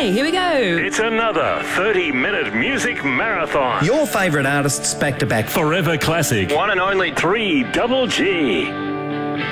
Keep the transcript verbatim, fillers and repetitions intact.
Okay, here we go. It's another thirty-minute music marathon. Your favourite artists back to back. Forever classic. One and only three double G.